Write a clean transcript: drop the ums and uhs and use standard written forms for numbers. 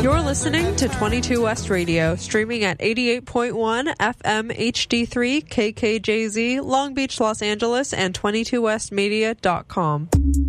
You're listening to 22 West Radio, streaming at 88.1 FM HD3 KKJZ, Long Beach, Los Angeles, and 22westmedia.com.